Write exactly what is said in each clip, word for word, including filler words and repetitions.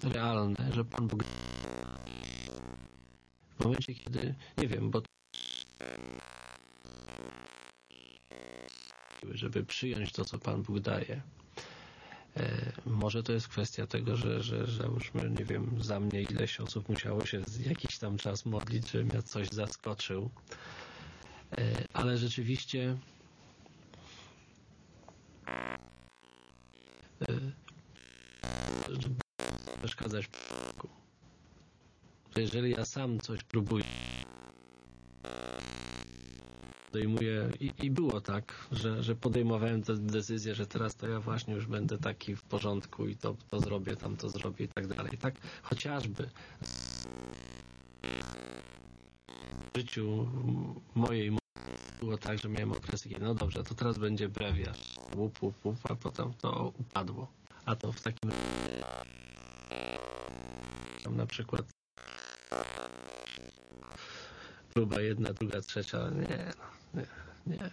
realne, że Pan Bóg w momencie, kiedy, nie wiem, bo żeby przyjąć to, co Pan Bóg daje. E, może to jest kwestia tego, że, że, że załóżmy, nie wiem, za mnie ileś osób musiało się jakiś tam czas modlić, żebym ja coś zaskoczył. E, ale rzeczywiście e, przeszkadzać. Jeżeli ja sam coś próbuję, podejmuję i, i było tak, że, że podejmowałem tę decyzję, że teraz to ja właśnie już będę taki w porządku i to, to zrobię, tam to zrobię i tak dalej. Tak chociażby w życiu mojej było tak, że miałem okresy, kiedy no dobrze, to teraz będzie brewia, łup, łup, łup, a potem to upadło. A to w takim tam na przykład próba jedna, druga, trzecia, nie, nie, nie.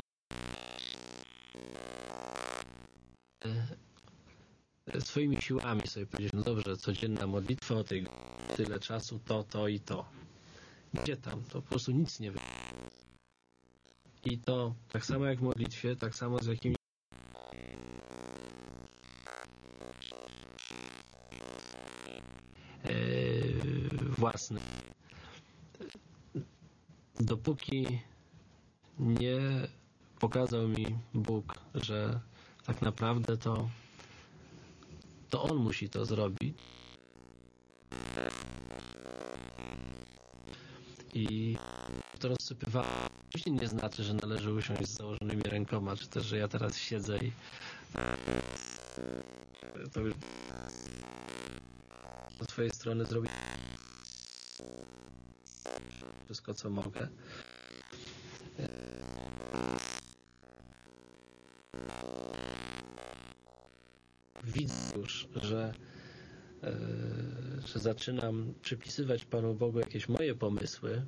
nie. Swoimi siłami sobie powiedzieć, no dobrze, codzienna modlitwa o tej tyle czasu, to, to i to. Gdzie tam? To po prostu nic nie wyjdzie. I to tak samo jak w modlitwie, tak samo z jakimiś yy, własnym. Dopóki nie pokazał mi Bóg, że tak naprawdę to to On musi to zrobić i to rozsypywało. Oczywiście nie znaczy, że należy usiąść z założonymi rękoma, czy też, że ja teraz siedzę i to już z twojej strony zrobić wszystko, co mogę. Widzę już, że, że zaczynam przypisywać Panu Bogu jakieś moje pomysły.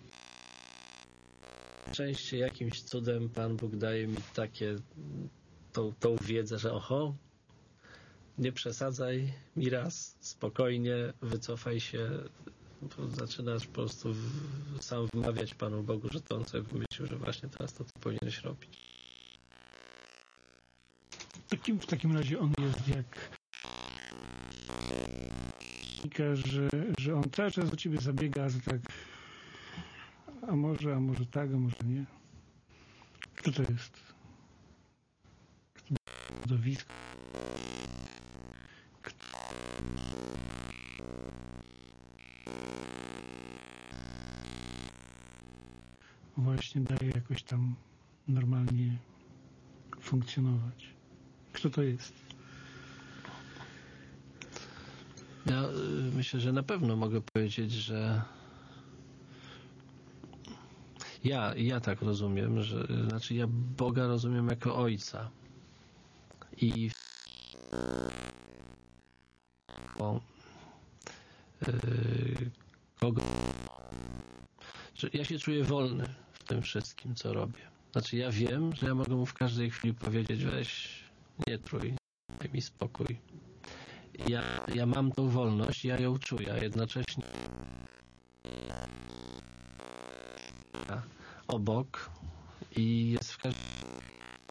Częściej jakimś cudem Pan Bóg daje mi takie tą, tą wiedzę, że oho, nie przesadzaj mi raz, spokojnie, wycofaj się. Zaczynasz po prostu w, sam wmawiać Panu Bogu, że to On sobie wymyślił, że właśnie teraz to ty powinieneś robić. Takim, w takim razie on jest jak że, że on cały czas o ciebie zabiega, że tak a może, a może tak, a może nie. Kto to jest? Środowisko. Kto? Właśnie daje jakoś tam normalnie funkcjonować. Kto to jest? Ja myślę, że na pewno mogę powiedzieć, że ja, ja tak rozumiem, że znaczy ja Boga rozumiem jako Ojca i o, yy, kogo że ja się czuję wolny w tym wszystkim, co robię. Znaczy ja wiem, że ja mogę mu w każdej chwili powiedzieć, weź, nie trój, daj mi spokój. Ja, ja mam tą wolność, ja ją czuję, a jednocześnie obok i jest w każdym